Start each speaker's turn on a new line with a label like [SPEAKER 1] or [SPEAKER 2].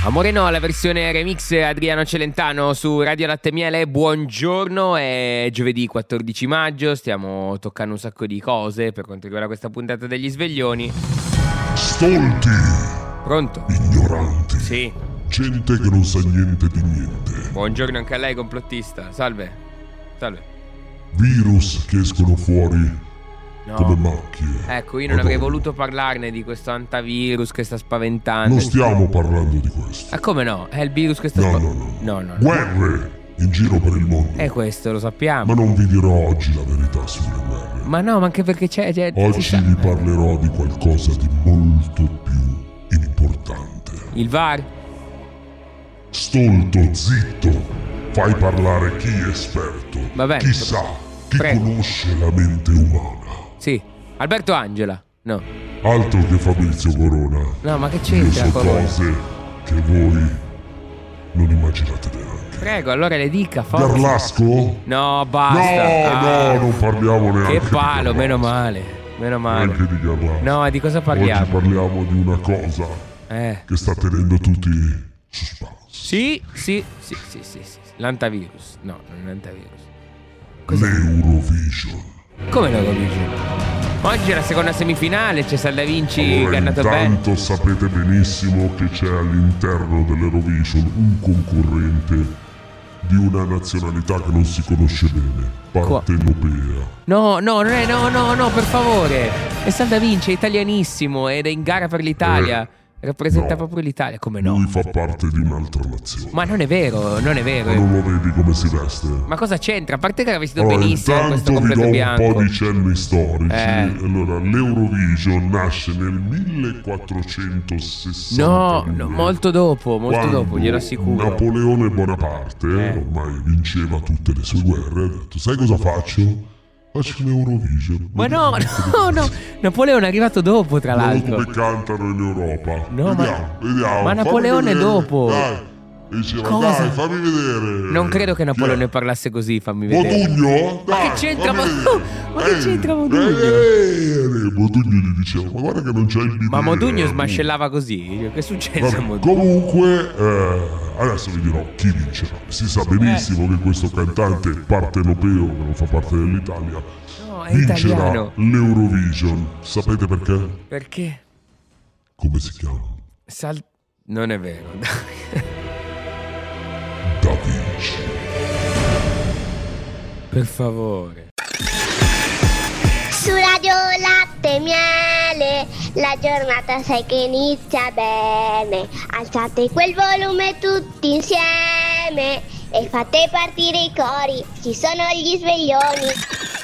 [SPEAKER 1] Amore no, la versione remix Adriano Celentano su Radio Latte e Miele. Buongiorno, è giovedì 14 maggio, stiamo toccando un sacco di cose per quanto riguarda questa puntata degli sveglioni.
[SPEAKER 2] Stolti,
[SPEAKER 1] Pronto?
[SPEAKER 2] ignoranti,
[SPEAKER 1] Sì.
[SPEAKER 2] gente che non sa niente di niente,
[SPEAKER 1] Buongiorno anche a lei, complottista. Salve. Salve.
[SPEAKER 2] virus che escono fuori
[SPEAKER 1] No.
[SPEAKER 2] come macchie.
[SPEAKER 1] Ecco, io non avrei voluto parlarne di questo antivirus che sta spaventando.
[SPEAKER 2] Non stiamo parlando di questo.
[SPEAKER 1] Ah, come no? È il virus che sta
[SPEAKER 2] No,
[SPEAKER 1] no.
[SPEAKER 2] Guerre in giro per il mondo.
[SPEAKER 1] È questo, lo sappiamo.
[SPEAKER 2] Ma non vi dirò oggi la verità sulle guerre.
[SPEAKER 1] Ma no, ma anche perché c'è si
[SPEAKER 2] Oggi
[SPEAKER 1] sa.
[SPEAKER 2] vi parlerò di qualcosa di molto più importante.
[SPEAKER 1] Il VAR?
[SPEAKER 2] Stolto, zitto. Fai parlare chi è esperto.
[SPEAKER 1] Va bene.
[SPEAKER 2] Chi sa, chi
[SPEAKER 1] Prego.
[SPEAKER 2] conosce la mente umana.
[SPEAKER 1] Sì. Alberto Angela? No.
[SPEAKER 2] Altro che Fabrizio Corona.
[SPEAKER 1] No, ma che
[SPEAKER 2] Io
[SPEAKER 1] c'entra
[SPEAKER 2] so
[SPEAKER 1] Corona?
[SPEAKER 2] cose che voi non immaginate neanche.
[SPEAKER 1] Prego, allora le dica, forza.
[SPEAKER 2] Garlasco?
[SPEAKER 1] No, basta.
[SPEAKER 2] No, non parliamo neanche
[SPEAKER 1] Che
[SPEAKER 2] di
[SPEAKER 1] palo,
[SPEAKER 2] Garlasco.
[SPEAKER 1] meno male. Meno male.
[SPEAKER 2] Neanche di Garlasco.
[SPEAKER 1] No, di cosa
[SPEAKER 2] Oggi
[SPEAKER 1] parliamo?
[SPEAKER 2] parliamo di una cosa che sta tenendo tutti suspenso.
[SPEAKER 1] Sì. L'antivirus. No, non è l'antivirus. Cos'è?
[SPEAKER 2] L'Eurovision.
[SPEAKER 1] Come l'Eurovision? Oggi è la seconda semifinale, c'è Sal Da Vinci che è
[SPEAKER 2] Allora,
[SPEAKER 1] andato bene.
[SPEAKER 2] intanto sapete benissimo che c'è all'interno dell'Eurovision un concorrente di una nazionalità che non si conosce bene, partenopea.
[SPEAKER 1] No, per favore. È Sal Da Vinci, è italianissimo ed è in gara per l'Italia. Rappresenta
[SPEAKER 2] no.
[SPEAKER 1] proprio l'Italia, come no?
[SPEAKER 2] Lui fa parte di un'altra nazione.
[SPEAKER 1] Ma non è vero, non è vero.
[SPEAKER 2] Ma non lo vedi come si veste?
[SPEAKER 1] Ma cosa c'entra? A parte che era vestito
[SPEAKER 2] Allora,
[SPEAKER 1] benissimo con questo
[SPEAKER 2] intanto vi do
[SPEAKER 1] completo
[SPEAKER 2] un
[SPEAKER 1] bianco.
[SPEAKER 2] po' di cenni storici.
[SPEAKER 1] Eh.
[SPEAKER 2] Allora, l'Eurovision nasce nel 1462.
[SPEAKER 1] No, molto dopo,
[SPEAKER 2] quando
[SPEAKER 1] glielo assicuro.
[SPEAKER 2] Napoleone Bonaparte ormai vinceva tutte le sue guerre. Ha detto: sai cosa faccio? Faccio l'Eurovision.
[SPEAKER 1] Ma no. Napoleone è arrivato dopo, tra
[SPEAKER 2] Guarda
[SPEAKER 1] l'altro.
[SPEAKER 2] come cantano in Europa.
[SPEAKER 1] No,
[SPEAKER 2] vediamo.
[SPEAKER 1] ma Napoleone
[SPEAKER 2] fammi vedere.
[SPEAKER 1] dopo.
[SPEAKER 2] Dai. Diceva,
[SPEAKER 1] Cosa?
[SPEAKER 2] dai, fammi vedere.
[SPEAKER 1] Non credo che Napoleone
[SPEAKER 2] Chi è?
[SPEAKER 1] parlasse così, fammi vedere.
[SPEAKER 2] Modugno?
[SPEAKER 1] Ma
[SPEAKER 2] Dai,
[SPEAKER 1] che c'entra
[SPEAKER 2] fammi
[SPEAKER 1] Modugno?
[SPEAKER 2] vedere.
[SPEAKER 1] Ma che c'entra Modugno?
[SPEAKER 2] Modugno gli diceva: ma guarda che non c'è il bidet.
[SPEAKER 1] Ma Modugno smascellava così? Che succede a
[SPEAKER 2] Vabbè,
[SPEAKER 1] Modugno?
[SPEAKER 2] comunque, adesso vi dirò chi vincerà. Si sa benissimo che questo cantante partenopeo, che non fa parte dell'Italia,
[SPEAKER 1] No, è
[SPEAKER 2] vincerà
[SPEAKER 1] italiano.
[SPEAKER 2] l'Eurovision. Sapete perché?
[SPEAKER 1] Perché?
[SPEAKER 2] Come si chiama?
[SPEAKER 1] Non è vero.
[SPEAKER 2] Da Vinci.
[SPEAKER 1] Per favore.
[SPEAKER 3] Su Radio Latte e Miele, la giornata sai che inizia bene. Alzate quel volume tutti insieme e fate partire i cori, ci sono gli sveglioni.